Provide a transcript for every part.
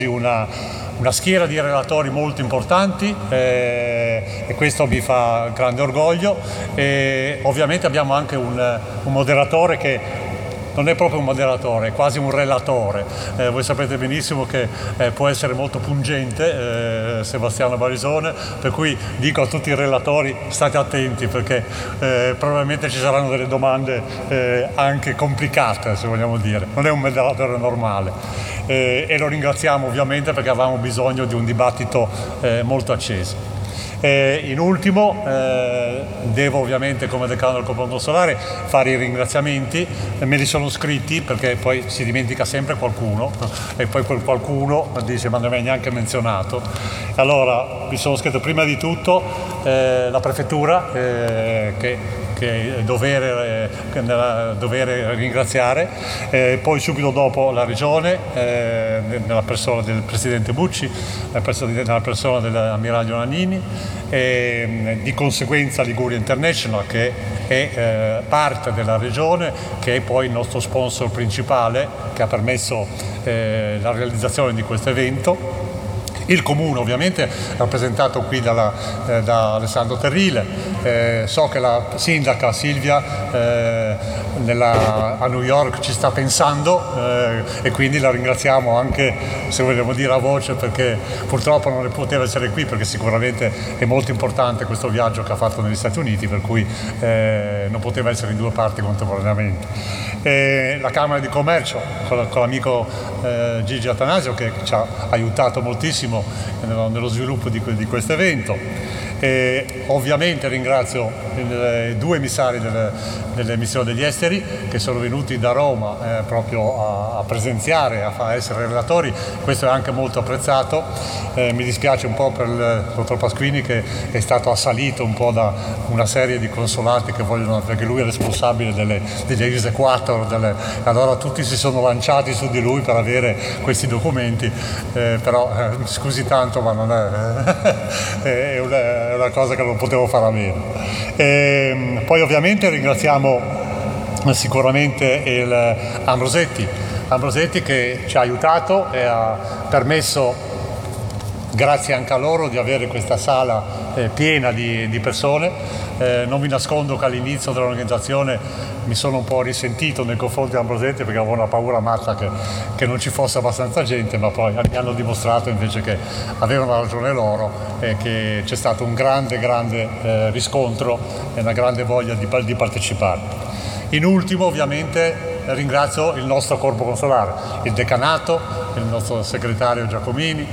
una schiera di relatori molto importanti e questo mi fa grande orgoglio. E ovviamente abbiamo anche un moderatore che non è proprio un moderatore, è quasi un relatore. Voi sapete benissimo che può essere molto pungente Sebastiano Barisone, per cui dico a tutti i relatori: state attenti, perché probabilmente ci saranno delle domande anche complicate, se vogliamo dire. Non è un moderatore normale. E lo ringraziamo ovviamente perché avevamo bisogno di un dibattito molto acceso. In ultimo devo ovviamente, come decano del Corpo Consolare, fare i ringraziamenti. Me li sono scritti perché poi si dimentica sempre qualcuno e poi quel qualcuno dice: ma non mi hai neanche menzionato. Allora mi sono scritto prima di tutto la prefettura che è dovere ringraziare, poi subito dopo la regione nella persona del presidente Bucci, nella persona dell'ammiraglio Nannini, e di conseguenza Liguria International, che è parte della regione, che è poi il nostro sponsor principale, che ha permesso la realizzazione di questo evento. Il comune ovviamente rappresentato qui da Alessandro Terrile. So che la sindaca Silvia a New York ci sta pensando e quindi la ringraziamo anche, se vogliamo dire a voce, perché purtroppo non poteva essere qui, perché sicuramente è molto importante questo viaggio che ha fatto negli Stati Uniti, per cui non poteva essere in due parti contemporaneamente. La Camera di Commercio con l'amico Gigi Atanasio, che ci ha aiutato moltissimo nello sviluppo di questo evento. Ovviamente ringrazio i due emissari delle missioni degli esteri che sono venuti da Roma proprio a presenziare, a essere relatori. Questo è anche molto apprezzato. Mi dispiace un po' per il dottor Pasquini, che è stato assalito un po' da una serie di consolati che vogliono, perché lui è responsabile degli exequator, allora tutti si sono lanciati su di lui per avere questi documenti, però scusi tanto, ma non è una cosa che non potevo fare a meno. Poi ovviamente ringraziamo sicuramente Ambrosetti, che ci ha aiutato e ha permesso, grazie anche a loro, di avere questa sala piena di persone. Non vi nascondo che all'inizio dell'organizzazione mi sono un po' risentito nei confronti di Ambrosetti, perché avevo una paura matta che non ci fosse abbastanza gente, ma poi mi hanno dimostrato invece che avevano ragione loro e che c'è stato un grande riscontro e una grande voglia di partecipare. In ultimo ovviamente ringrazio il nostro corpo consolare, il decanato, il nostro segretario Giacomini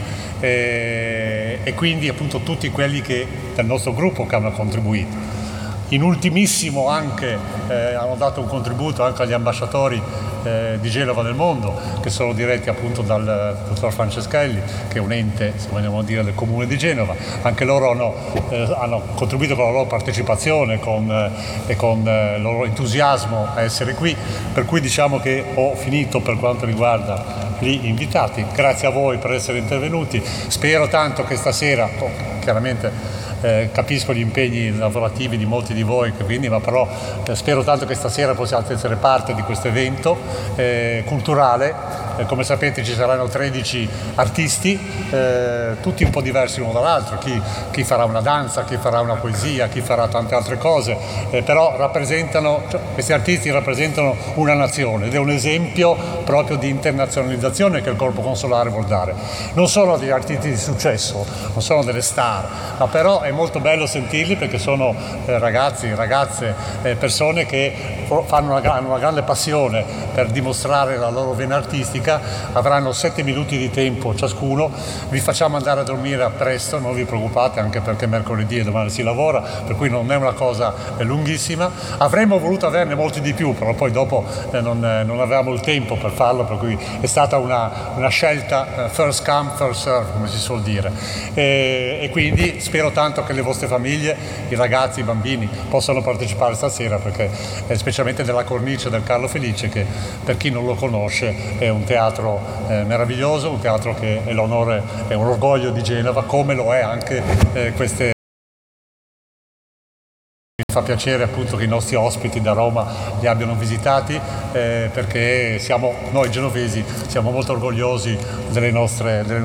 e quindi appunto tutti quelli del nostro gruppo che hanno contribuito. In ultimissimo anche hanno dato un contributo anche agli ambasciatori di Genova del mondo, che sono diretti appunto dal dottor Franceschelli, che è un ente, se vogliamo dire, del comune di Genova. Anche loro hanno contribuito con la loro partecipazione e con il loro entusiasmo a essere qui, per cui diciamo che ho finito per quanto riguarda gli invitati. Grazie a voi per essere intervenuti. Spero tanto che stasera, chiaramente capisco gli impegni lavorativi di molti di voi, ma però spero tanto che stasera possiate essere parte di questo evento culturale. Come sapete ci saranno 13 artisti, tutti un po' diversi l'uno dall'altro, chi farà una danza, chi farà una poesia, chi farà tante altre cose, però questi artisti rappresentano una nazione ed è un esempio proprio di internazionalizzazione che il Corpo Consolare vuol dare. Non sono degli artisti di successo, non sono delle star, ma però è molto bello sentirli, perché sono ragazzi, ragazze, persone che hanno una grande passione per dimostrare la loro vena artistica. Avranno 7 minuti di tempo ciascuno. Vi facciamo andare a dormire presto, non vi preoccupate, anche perché mercoledì e domani si lavora, per cui non è una cosa lunghissima. Avremmo voluto averne molti di più, però poi dopo non avevamo il tempo per farlo, per cui è stata una scelta first come, first serve, come si suol dire. E quindi spero tanto che le vostre famiglie, i ragazzi, i bambini possano partecipare stasera, perché specialmente nella cornice del Carlo Felice, che per chi non lo conosce è un teatro meraviglioso, un teatro che è l'onore e un orgoglio di Genova, come lo è anche queste. Mi fa piacere appunto che i nostri ospiti da Roma li abbiano visitati, perché noi genovesi siamo molto orgogliosi delle nostre